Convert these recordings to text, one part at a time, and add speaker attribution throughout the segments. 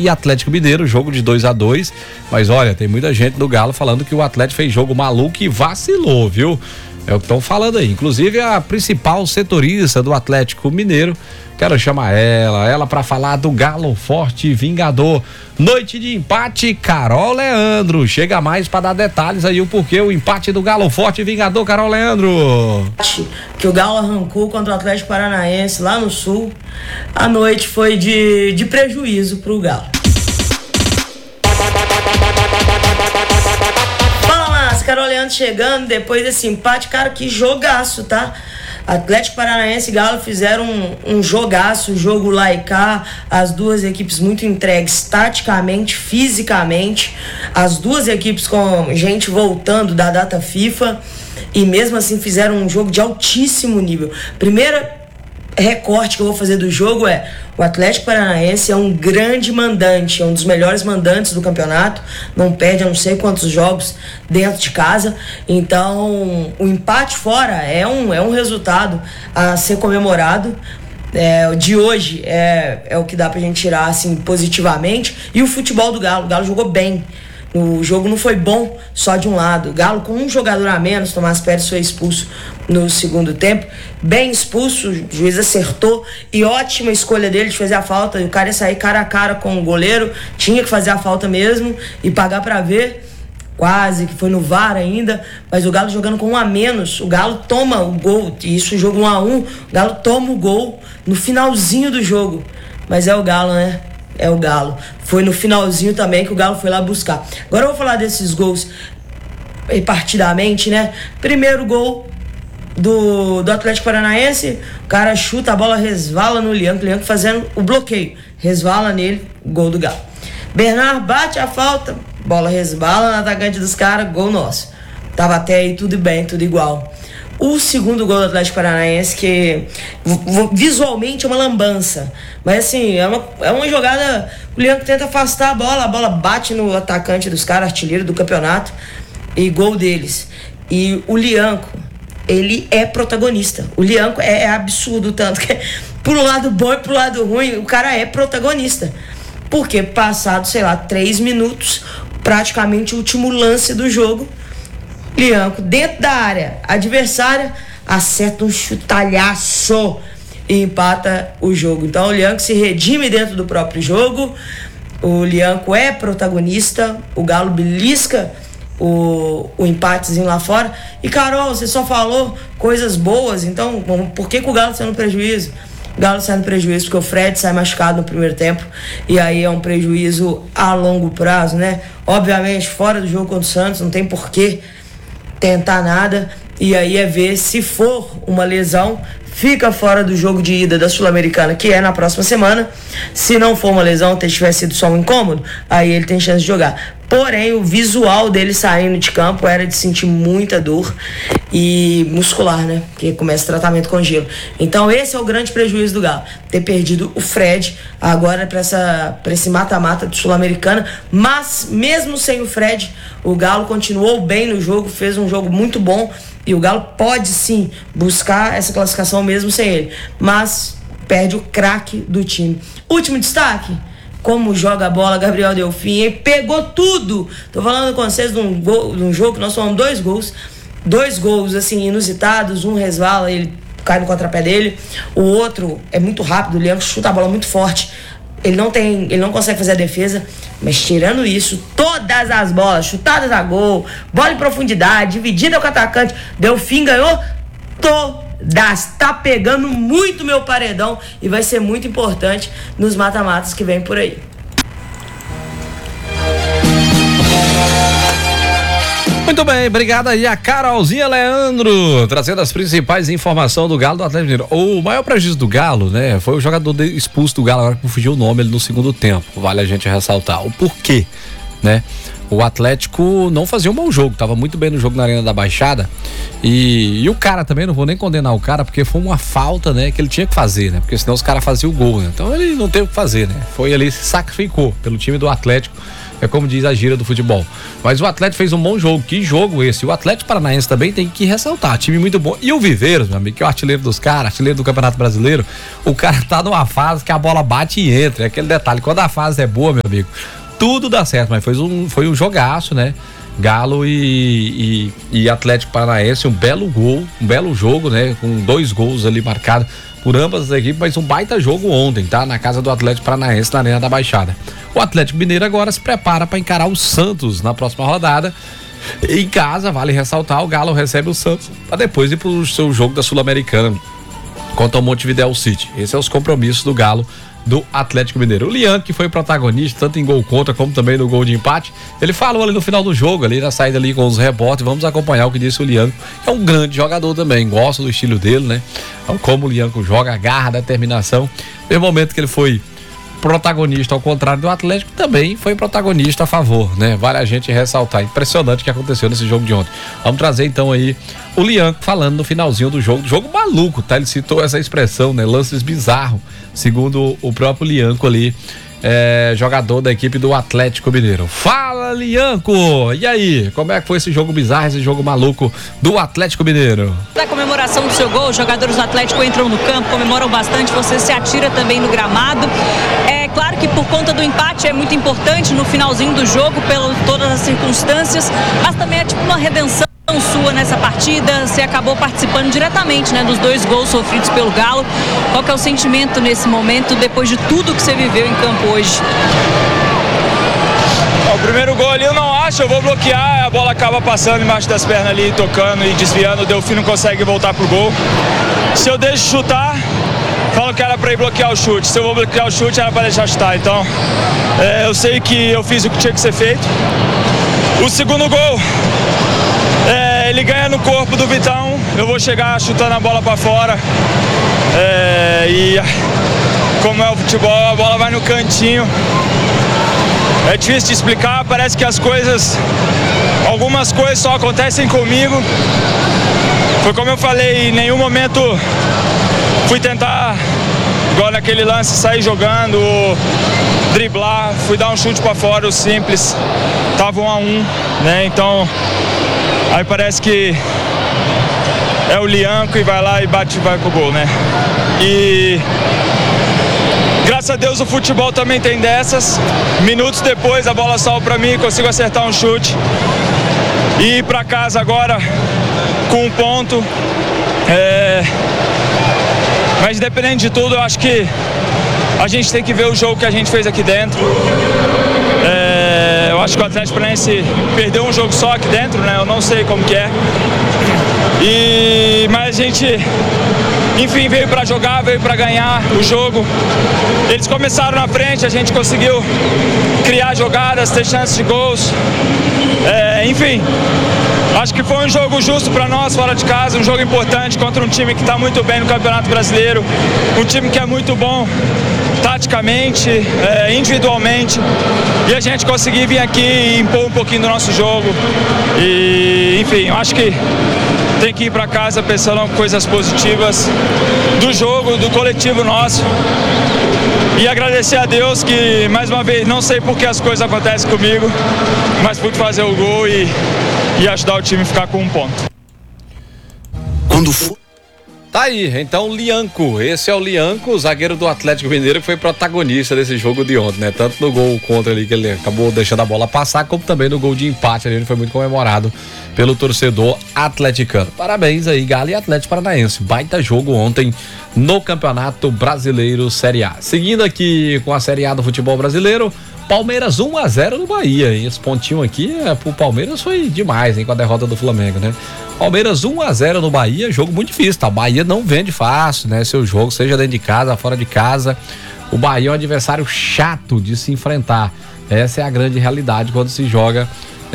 Speaker 1: e Atlético Mineiro, jogo de 2-2. Mas olha, tem muita gente do Galo falando que o Atlético fez jogo maluco e vacilou, viu? É o que estão falando aí. Inclusive a principal setorista do Atlético Mineiro, quero chamar ela para falar do Galo Forte e Vingador. Noite de empate, Carol Leandro. Chega mais para dar detalhes aí o porquê o empate do Galo Forte e Vingador, Carol Leandro.
Speaker 2: Que o Galo arrancou contra o Atlético Paranaense lá no Sul. A noite foi de prejuízo pro Galo. Carol Leandro chegando depois desse empate, cara, que jogaço, tá? Atlético Paranaense e Galo fizeram um jogaço, jogo lá e cá, as duas equipes muito entregues taticamente, fisicamente, as duas equipes com gente voltando da data FIFA e mesmo assim fizeram um jogo de altíssimo nível. Primeira recorte que eu vou fazer do jogo é: o Atlético Paranaense é um grande mandante, é um dos melhores mandantes do campeonato, não perde a não sei quantos jogos dentro de casa, então o empate fora é um resultado a ser comemorado. De hoje é o que dá pra gente tirar assim positivamente. E o futebol do Galo, o Galo jogou bem. O jogo não foi bom só de um lado. O Galo, com um jogador a menos, Tomás Pérez foi expulso no segundo tempo. Bem expulso, o juiz acertou. E ótima escolha dele de fazer a falta. O cara ia sair cara a cara com o goleiro. Tinha que fazer a falta mesmo e pagar pra ver. Quase que foi no VAR ainda. Mas o Galo jogando com um a menos. O Galo toma o gol. Isso, jogo 1-1. O Galo toma o gol no finalzinho do jogo. Mas é o Galo, né? É o Galo. Foi no finalzinho também que o Galo foi lá buscar. Agora eu vou falar desses gols repartidamente, né? Primeiro gol do Atlético Paranaense, o cara chuta, a bola resvala no Lianco fazendo o bloqueio. Resvala nele, gol do Galo. Bernard bate a falta, bola resvala no atacante dos caras, gol nosso. Tava até aí tudo bem, tudo igual. O segundo gol do Atlético Paranaense, que visualmente é uma lambança, mas assim, é uma jogada, o Lianco tenta afastar a bola bate no atacante dos caras, artilheiro do campeonato, e gol deles. E o Lianco, ele é protagonista. O Lianco é absurdo, tanto que por um lado bom e por um lado ruim, o cara é protagonista. Porque passado, 3 minutos, praticamente o último lance do jogo, Lianco, dentro da área adversária, acerta um chutalhaço e empata o jogo. Então o Lianco se redime dentro do próprio jogo. O Lianco é protagonista. O Galo belisca o empatezinho lá fora. E Carol, você só falou coisas boas, então por que o Galo saiu no prejuízo? O Galo sai no prejuízo porque o Fred sai machucado no primeiro tempo, e aí é um prejuízo a longo prazo, né? Obviamente, fora do jogo contra o Santos, não tem porquê tentar nada, e aí é ver se for uma lesão, fica fora do jogo de ida da Sul-Americana, que é na próxima semana. Se não for uma lesão, tiver sido só um incômodo, aí ele tem chance de jogar. Porém, o visual dele saindo de campo era de sentir muita dor e muscular, né? Porque começa o tratamento com gelo. Então esse é o grande prejuízo do Galo, ter perdido o Fred agora para esse mata-mata de Sul-Americana. Mas mesmo sem o Fred, o Galo continuou bem no jogo, fez um jogo muito bom, e o Galo pode sim buscar essa classificação mesmo sem ele, mas perde o craque do time. Último destaque: como joga a bola Gabriel Delfim, ele pegou tudo. Tô falando com vocês de um jogo que nós tomamos 2 gols assim inusitados. Um resvala, ele cai no contrapé dele. O outro é muito rápido, o Lianco chuta a bola muito forte. Ele não consegue fazer a defesa, mas tirando isso, todas as bolas chutadas a gol, bola em profundidade, dividida com o atacante, Delfim ganhou todas. Tá pegando muito meu paredão e vai ser muito importante nos mata-matas que vem por aí.
Speaker 1: Muito bem, obrigado aí a Carolzinha Leandro, trazendo as principais informações do Galo do Atlético Mineiro. O maior prejuízo do Galo, né, foi o jogador expulso do Galo, agora que me fugiu o nome, ele no segundo tempo, vale a gente ressaltar. O porquê né? O Atlético não fazia um bom jogo, tava muito bem no jogo na Arena da Baixada. E o cara também, não vou nem condenar o cara, porque foi uma falta, né, que ele tinha que fazer, né? Porque senão os caras faziam o gol, né? Então ele não teve o que fazer, né? Foi ali, se sacrificou pelo time do Atlético. É como diz a gíria do futebol. Mas o Atlético fez um bom jogo. Que jogo esse? O Atlético Paranaense também tem que ressaltar. Time muito bom. E o Viveiros, meu amigo, que é o artilheiro dos caras, artilheiro do Campeonato Brasileiro, o cara tá numa fase que a bola bate e entra. É aquele detalhe. Quando a fase é boa, meu amigo, tudo dá certo. Mas foi um jogaço, né? Galo e Atlético Paranaense, um belo gol, um belo jogo, né? Com 2 gols ali marcados por ambas as equipes, mas um baita jogo ontem, tá? Na casa do Atlético Paranaense, na Arena da Baixada. O Atlético Mineiro agora se prepara para encarar o Santos na próxima rodada. Em casa, vale ressaltar, o Galo recebe o Santos para depois ir pro seu jogo da Sul-Americana contra o Montevideo City. Esses são os compromissos do Galo, do Atlético Mineiro. O Lian, que foi protagonista tanto em gol contra como também no gol de empate, ele falou ali no final do jogo, ali na saída ali com os repórteres. Vamos acompanhar o que disse o Lian, que é um grande jogador também, gosta do estilo dele, né? Como o Lianco joga, garra, determinação. No momento que ele foi protagonista ao contrário do Atlético, também foi protagonista a favor, né? Vale a gente ressaltar. Impressionante o que aconteceu nesse jogo de ontem. Vamos trazer então aí o Lianco falando no finalzinho do jogo maluco, tá? Ele citou essa expressão, né? Lances bizarros, segundo o próprio Lianco ali, jogador da equipe do Atlético Mineiro. Fala, Lianco! E aí, como é que foi esse jogo bizarro, esse jogo maluco do Atlético Mineiro?
Speaker 3: Da comemoração do seu gol, os jogadores do Atlético entram no campo, comemoram bastante, você se atira também no gramado. É claro que por conta do empate é muito importante no finalzinho do jogo, pelas todas as circunstâncias, mas também é tipo uma redenção sua nessa partida. Você acabou participando diretamente, né, dos 2 gols sofridos pelo Galo. Qual que é o sentimento nesse momento, depois de tudo que você viveu em campo hoje?
Speaker 4: O primeiro gol ali eu não acho, eu vou bloquear, a bola acaba passando embaixo das pernas ali, tocando e desviando, o Delfim não consegue voltar pro gol. Se eu deixo chutar, falam que era pra ir bloquear o chute. Se eu vou bloquear o chute, era pra deixar chutar. Então, eu sei que eu fiz o que tinha que ser feito. O segundo gol, ele ganha no corpo do Vitão, eu vou chegar chutando a bola pra fora. E como é o futebol, a bola vai no cantinho. É difícil de explicar, parece que algumas coisas só acontecem comigo. Foi como eu falei, em nenhum momento fui tentar, igual naquele lance, sair jogando, driblar, fui dar um chute pra fora, o simples. Tava 1-1, né? Então, aí parece que é o Lianco e vai lá e bate e vai pro gol, né? E graças a Deus o futebol também tem dessas. Minutos depois a bola salva pra mim, consigo acertar um chute e ir pra casa agora com 1 ponto. Mas independente de tudo, eu acho que a gente tem que ver o jogo que a gente fez aqui dentro. Eu acho que o Atlético Paranaense perdeu um jogo só aqui dentro, né? Eu não sei como que é. Mas a gente, enfim, veio para jogar, veio para ganhar o jogo. Eles começaram na frente, a gente conseguiu criar jogadas, ter chances de gols. Enfim, acho que foi um jogo justo para nós fora de casa, um jogo importante contra um time que está muito bem no Campeonato Brasileiro, um time que é muito bom taticamente, individualmente, e a gente conseguir vir aqui e impor um pouquinho do nosso jogo. E, enfim, eu acho que tem que ir para casa pensando em coisas positivas do jogo, do coletivo nosso. E agradecer a Deus que, mais uma vez, não sei por que as coisas acontecem comigo, mas pude fazer o gol e ajudar o time a ficar com 1 ponto.
Speaker 1: Quando for... Tá aí, então Lianco, esse é o Lianco, zagueiro do Atlético Mineiro, que foi protagonista desse jogo de ontem, né? Tanto no gol contra ali, que ele acabou deixando a bola passar, como também no gol de empate ali, ele foi muito comemorado pelo torcedor atleticano. Parabéns aí, Galo e Atlético Paranaense, baita jogo ontem no Campeonato Brasileiro Série A. Seguindo aqui com a Série A do futebol brasileiro, Palmeiras 1-0 no Bahia, hein? Esse pontinho aqui pro Palmeiras foi demais, hein? Com a derrota do Flamengo, né? Palmeiras 1-0 no Bahia, jogo muito difícil, tá? O Bahia não vende fácil, né? Seu jogo, seja dentro de casa, fora de casa. O Bahia é um adversário chato de se enfrentar. Essa é a grande realidade quando se joga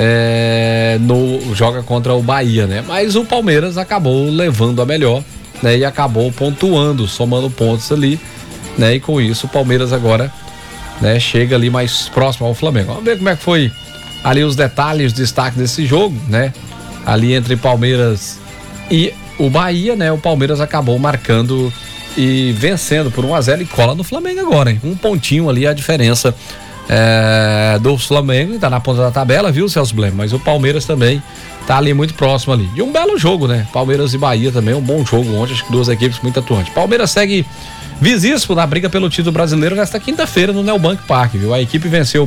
Speaker 1: joga contra o Bahia, né? Mas o Palmeiras acabou levando a melhor, né? E acabou pontuando, somando pontos ali, né? E com isso o Palmeiras agora, né, chega ali mais próximo ao Flamengo. Vamos ver como é que foi ali os detalhes, destaque desse jogo, né? Ali entre Palmeiras e o Bahia, né? O Palmeiras acabou marcando e vencendo por 1-0 e cola no Flamengo agora, hein? Um pontinho ali a diferença do Flamengo, tá na ponta da tabela, viu, Celso Blem? Mas o Palmeiras também tá ali muito próximo ali. E um belo jogo, né? Palmeiras e Bahia também, um bom jogo ontem, acho que duas equipes muito atuantes. Palmeiras segue visíssimo na briga pelo título brasileiro nesta quinta-feira no Neobank Park, viu? A equipe venceu